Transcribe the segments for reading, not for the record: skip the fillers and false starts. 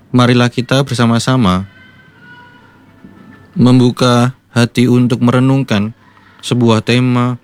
Marilah kita bersama-sama membuka hati untuk merenungkan sebuah tema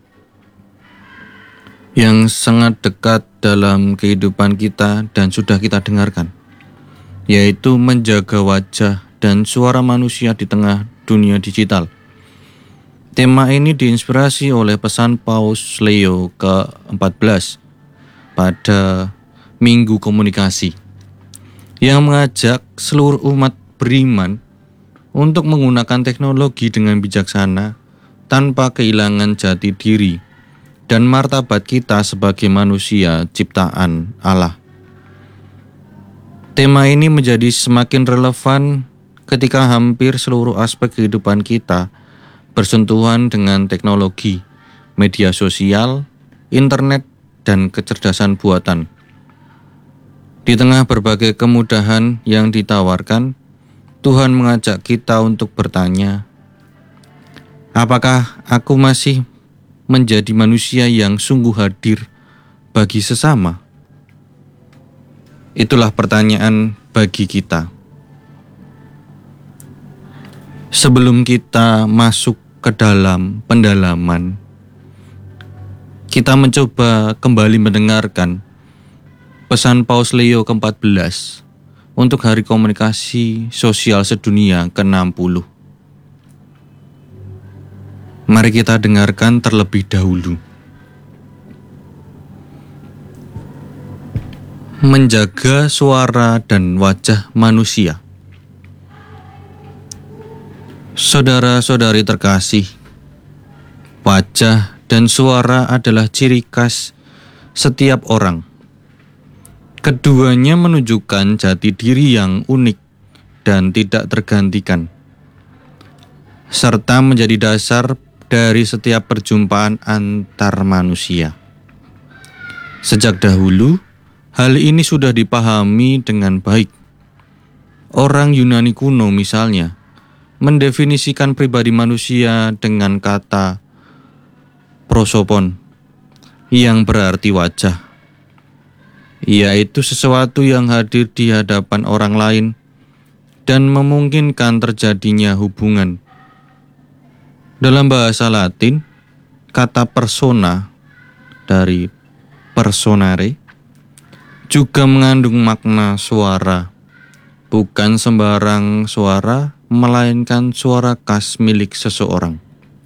yang sangat dekat dalam kehidupan kita dan sudah kita dengarkan, yaitu menjaga wajah dan suara manusia di tengah dunia digital. Tema ini diinspirasi oleh pesan Paus Leo ke-14 pada Minggu Komunikasi, yang mengajak seluruh umat beriman untuk menggunakan teknologi dengan bijaksana tanpa kehilangan jati diri dan martabat kita sebagai manusia ciptaan Allah. Tema ini menjadi semakin relevan ketika hampir seluruh aspek kehidupan kita bersentuhan dengan teknologi, media sosial, internet, dan kecerdasan buatan. Di tengah berbagai kemudahan yang ditawarkan, Tuhan mengajak kita untuk bertanya, apakah aku masih menjadi manusia yang sungguh hadir bagi sesama? Itulah pertanyaan bagi kita. Sebelum kita masuk ke dalam pendalaman, kita mencoba kembali mendengarkan pesan Paus Leo ke-14 untuk Hari Komunikasi Sosial Sedunia ke-60. Mari kita dengarkan terlebih dahulu. Menjaga suara dan wajah manusia. Saudara-saudari terkasih, wajah dan suara adalah ciri khas setiap orang. Keduanya menunjukkan jati diri yang unik dan tidak tergantikan, serta menjadi dasar dari setiap perjumpaan antar manusia. Sejak dahulu, hal ini sudah dipahami dengan baik. Orang Yunani kuno misalnya mendefinisikan pribadi manusia dengan kata prosopon, yang berarti wajah, yaitu sesuatu yang hadir di hadapan orang lain dan memungkinkan terjadinya hubungan. Dalam bahasa Latin, kata persona dari personare juga mengandung makna suara, bukan sembarang suara, melainkan suara khas milik seseorang.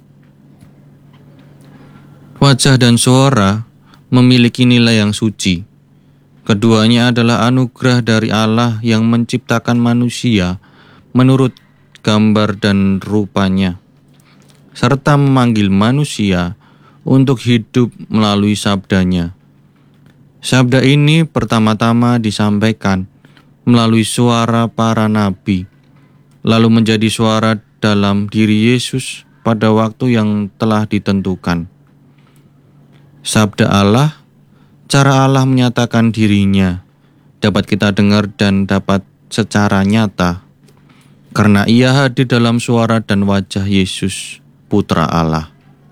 Wajah dan suara memiliki nilai yang suci. Keduanya adalah anugerah dari Allah yang menciptakan manusia menurut gambar dan rupanya, serta memanggil manusia untuk hidup melalui sabdanya. Sabda ini pertama-tama disampaikan melalui suara para nabi, lalu menjadi suara dalam diri Yesus pada waktu yang telah ditentukan. Sabda Allah, cara Allah menyatakan dirinya, dapat kita dengar dan dapat secara nyata, karena ia hadir dalam suara dan wajah Yesus, Putra Allah.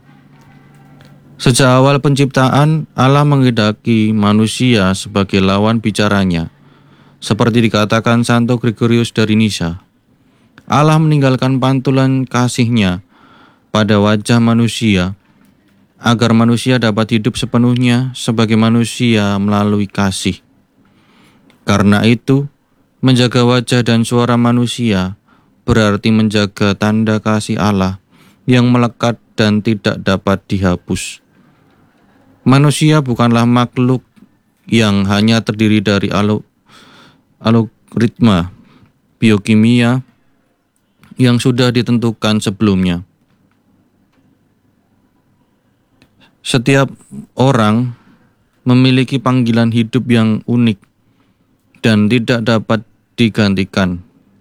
Sejak awal penciptaan, Allah menghendaki manusia sebagai lawan bicaranya. Seperti dikatakan Santo Gregorius dari Nisa, Allah meninggalkan pantulan kasih-Nya pada wajah manusia, agar manusia dapat hidup sepenuhnya sebagai manusia melalui kasih. Karena itu, menjaga wajah dan suara manusia berarti menjaga tanda kasih Allah yang melekat dan tidak dapat dihapus. Manusia bukanlah makhluk yang hanya terdiri dari algoritma biokimia yang sudah ditentukan sebelumnya. Setiap orang memiliki panggilan hidup yang unik dan tidak dapat digantikan,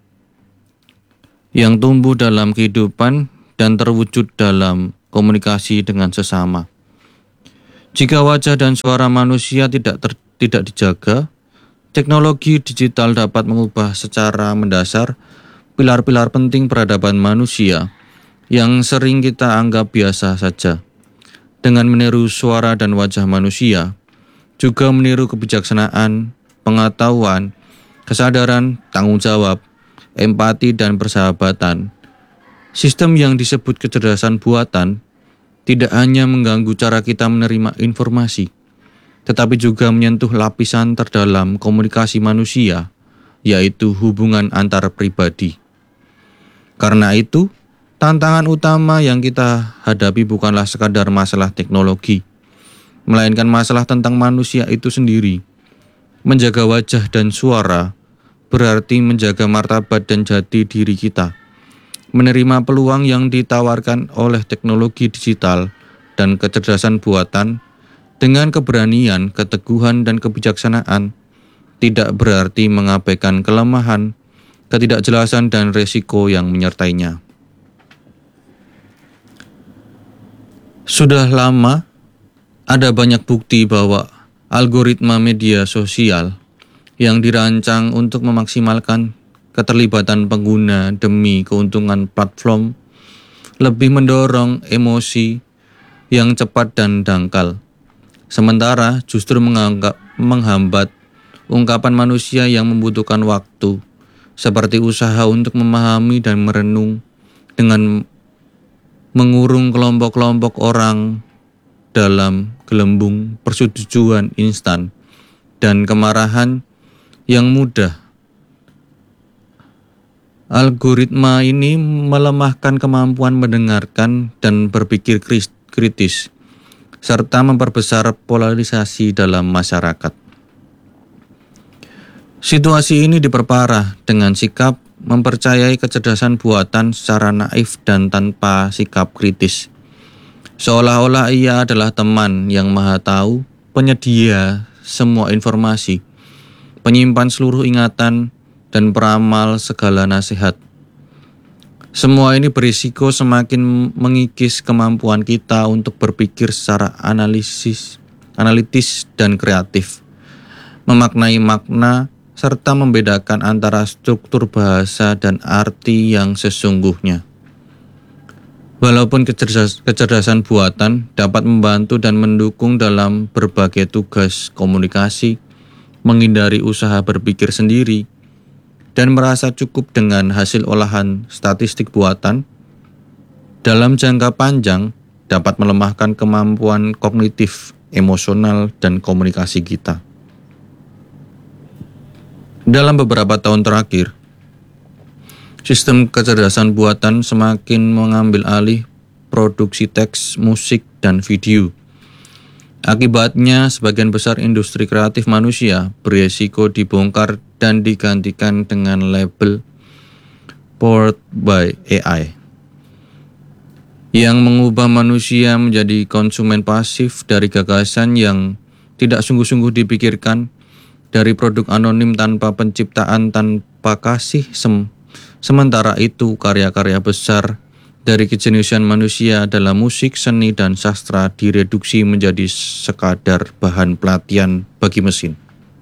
yang tumbuh dalam kehidupan dan terwujud dalam komunikasi dengan sesama. Jika wajah dan suara manusia tidak dijaga, teknologi digital dapat mengubah secara mendasar pilar-pilar penting peradaban manusia yang sering kita anggap biasa saja. Dengan meniru suara dan wajah manusia, juga meniru kebijaksanaan, pengetahuan, kesadaran, tanggung jawab, empati, dan persahabatan. Sistem yang disebut kecerdasan buatan tidak hanya mengganggu cara kita menerima informasi, tetapi juga menyentuh lapisan terdalam komunikasi manusia, yaitu hubungan antar pribadi. Karena itu, tantangan utama yang kita hadapi bukanlah sekadar masalah teknologi, melainkan masalah tentang manusia itu sendiri. Menjaga wajah dan suara berarti menjaga martabat dan jati diri kita. Menerima peluang yang ditawarkan oleh teknologi digital dan kecerdasan buatan dengan keberanian, keteguhan, dan kebijaksanaan tidak berarti mengabaikan kelemahan, ketidakjelasan, dan resiko yang menyertainya. Sudah lama ada banyak bukti bahwa algoritma media sosial yang dirancang untuk memaksimalkan keterlibatan pengguna demi keuntungan platform lebih mendorong emosi yang cepat dan dangkal, sementara justru menghambat ungkapan manusia yang membutuhkan waktu, seperti usaha untuk memahami dan merenung dengan mengurung kelompok-kelompok orang dalam gelembung persetujuan instan dan kemarahan yang mudah. Algoritma ini melemahkan kemampuan mendengarkan dan berpikir kritis, serta memperbesar polarisasi dalam masyarakat. Situasi ini diperparah dengan sikap mempercayai kecerdasan buatan secara naif dan tanpa sikap kritis. Seolah-olah ia adalah teman yang maha tahu, penyedia semua informasi, penyimpan seluruh ingatan, dan peramal segala nasihat. Semua ini berisiko semakin mengikis kemampuan kita untuk berpikir secara analitis dan kreatif, memaknai makna, serta membedakan antara struktur bahasa dan arti yang sesungguhnya. Walaupun kecerdasan buatan dapat membantu dan mendukung dalam berbagai tugas komunikasi, menghindari usaha berpikir sendiri, dan merasa cukup dengan hasil olahan statistik buatan, dalam jangka panjang dapat melemahkan kemampuan kognitif, emosional, dan komunikasi kita. Dalam beberapa tahun terakhir, sistem kecerdasan buatan semakin mengambil alih produksi teks, musik, dan video. Akibatnya, sebagian besar industri kreatif manusia beresiko dibongkar dan digantikan dengan label powered by AI yang mengubah manusia menjadi konsumen pasif dari gagasan yang tidak sungguh-sungguh dipikirkan, dari produk anonim tanpa penciptaan, tanpa kasih. Sementara itu, karya-karya besar dari kejeniusan manusia dalam musik, seni, dan sastra direduksi menjadi sekadar bahan pelatihan bagi mesin.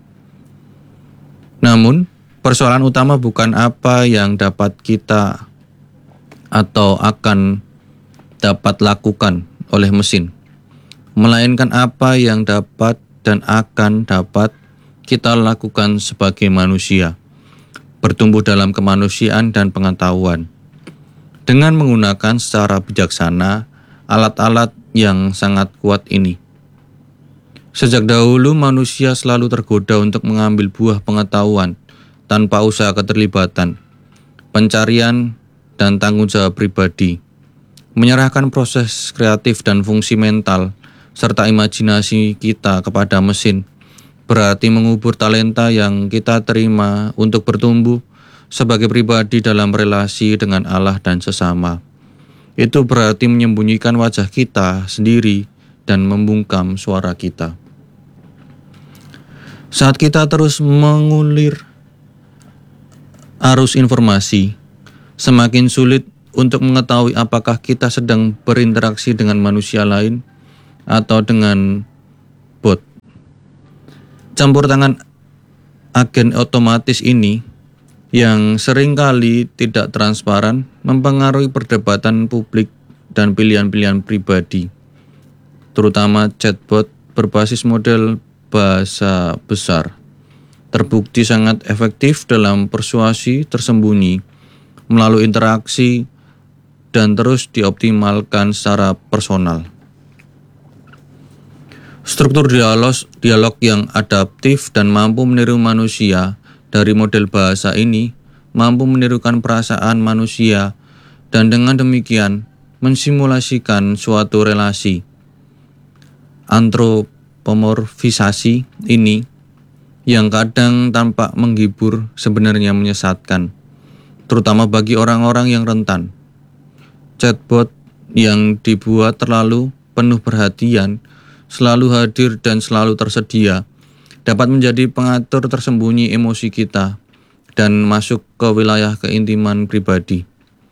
Namun, persoalan utama bukan apa yang dapat kita atau akan dapat lakukan oleh mesin, melainkan apa yang dapat dan akan dapat kita lakukan sebagai manusia, bertumbuh dalam kemanusiaan dan pengetahuan, dengan menggunakan secara bijaksana alat-alat yang sangat kuat ini. Sejak dahulu manusia selalu tergoda untuk mengambil buah pengetahuan tanpa usaha keterlibatan, pencarian, dan tanggung jawab pribadi. Menyerahkan proses kreatif dan fungsi mental serta imajinasi kita kepada mesin berarti mengubur talenta yang kita terima untuk bertumbuh sebagai pribadi dalam relasi dengan Allah dan sesama. Itu berarti menyembunyikan wajah kita sendiri dan membungkam suara kita. Saat kita terus mengulir arus informasi, semakin sulit untuk mengetahui apakah kita sedang berinteraksi dengan manusia lain atau dengan bot. Campur tangan agen otomatis ini yang seringkali tidak transparan mempengaruhi perdebatan publik dan pilihan-pilihan pribadi, terutama chatbot berbasis model bahasa besar terbukti sangat efektif dalam persuasi tersembunyi melalui interaksi dan terus dioptimalkan secara personal. Struktur dialog yang adaptif dan mampu meniru manusia dari model bahasa ini mampu menirukan perasaan manusia dan dengan demikian mensimulasikan suatu relasi. Antropomorfisasi ini yang kadang tampak menghibur sebenarnya menyesatkan, terutama bagi orang-orang yang rentan. Chatbot yang dibuat terlalu penuh perhatian, selalu hadir dan selalu tersedia, dapat menjadi pengatur tersembunyi emosi kita dan masuk ke wilayah keintiman pribadi.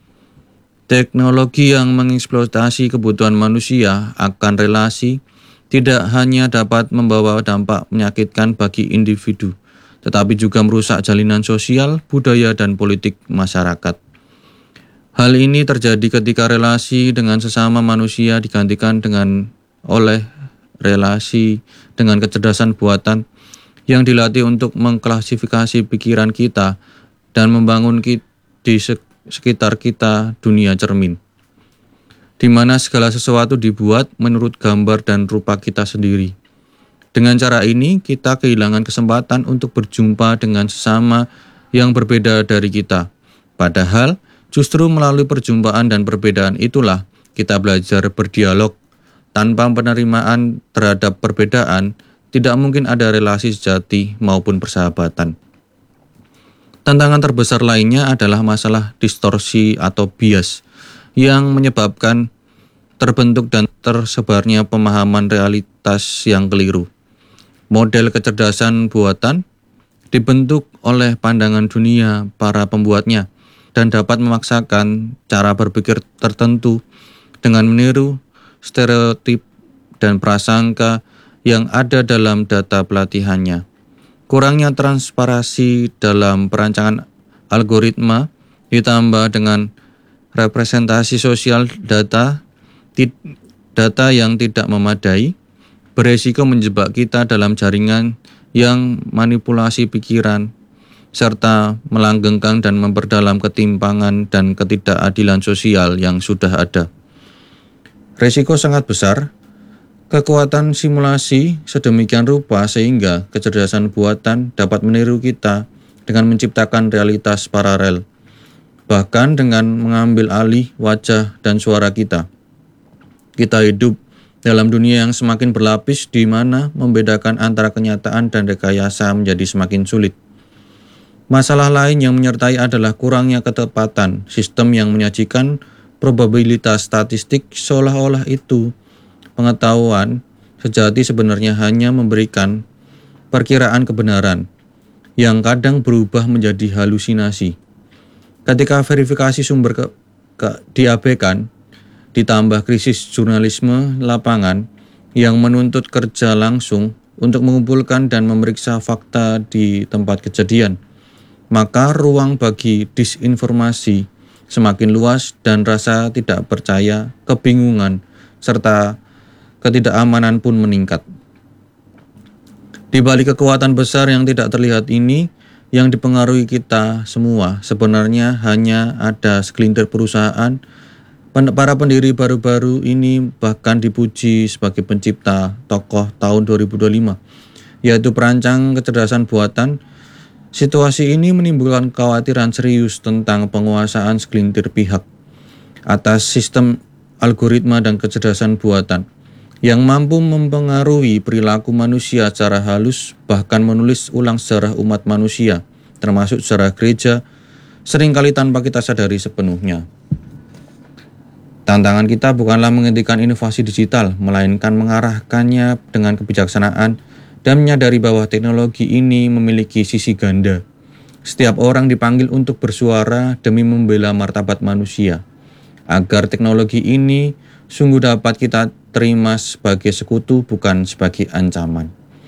Teknologi yang mengeksploitasi kebutuhan manusia akan relasi tidak hanya dapat membawa dampak menyakitkan bagi individu, tetapi juga merusak jalinan sosial, budaya, dan politik masyarakat. Hal ini terjadi ketika relasi dengan sesama manusia digantikan oleh relasi dengan kecerdasan buatan yang dilatih untuk mengklasifikasi pikiran kita dan membangun di sekitar kita dunia cermin, di mana segala sesuatu dibuat menurut gambar dan rupa kita sendiri. Dengan cara ini, kita kehilangan kesempatan untuk berjumpa dengan sesama yang berbeda dari kita. Padahal, justru melalui perjumpaan dan perbedaan itulah kita belajar berdialog. Tanpa penerimaan terhadap perbedaan, tidak mungkin ada relasi sejati maupun persahabatan. Tantangan terbesar lainnya adalah masalah distorsi atau bias yang menyebabkan terbentuk dan tersebarnya pemahaman realitas yang keliru. Model kecerdasan buatan dibentuk oleh pandangan dunia para pembuatnya dan dapat memaksakan cara berpikir tertentu dengan meniru stereotip dan prasangka yang ada dalam data pelatihannya. Kurangnya transparansi dalam perancangan algoritma ditambah dengan representasi sosial data yang tidak memadai, beresiko menjebak kita dalam jaringan yang manipulasi pikiran, serta melanggengkan dan memperdalam ketimpangan dan ketidakadilan sosial yang sudah ada. Resiko sangat besar. Kekuatan simulasi sedemikian rupa sehingga kecerdasan buatan dapat meniru kita dengan menciptakan realitas paralel, bahkan dengan mengambil alih wajah dan suara kita. Kita hidup dalam dunia yang semakin berlapis di mana membedakan antara kenyataan dan rekayasa menjadi semakin sulit. Masalah lain yang menyertai adalah kurangnya ketepatan sistem yang menyajikan probabilitas statistik seolah-olah itu pengetahuan sejati sebenarnya hanya memberikan perkiraan kebenaran yang kadang berubah menjadi halusinasi. Ketika verifikasi sumber diabaikan, ditambah krisis jurnalisme lapangan yang menuntut kerja langsung untuk mengumpulkan dan memeriksa fakta di tempat kejadian, maka ruang bagi disinformasi semakin luas dan rasa tidak percaya, kebingungan, serta ketidakamanan pun meningkat. Di balik kekuatan besar yang tidak terlihat ini, yang dipengaruhi kita semua, sebenarnya hanya ada segelintir perusahaan. Para pendiri baru-baru ini bahkan dipuji sebagai pencipta tokoh tahun 2025, yaitu perancang kecerdasan buatan. Situasi ini menimbulkan kekhawatiran serius tentang penguasaan segelintir pihak atas sistem algoritma dan kecerdasan buatan yang mampu mempengaruhi perilaku manusia secara halus, bahkan menulis ulang sejarah umat manusia, termasuk sejarah gereja, seringkali tanpa kita sadari sepenuhnya. Tantangan kita bukanlah menghentikan inovasi digital, melainkan mengarahkannya dengan kebijaksanaan dan menyadari bahwa teknologi ini memiliki sisi ganda. Setiap orang dipanggil untuk bersuara demi membela martabat manusia, agar teknologi ini sungguh dapat kita terima sebagai sekutu bukan sebagai ancaman.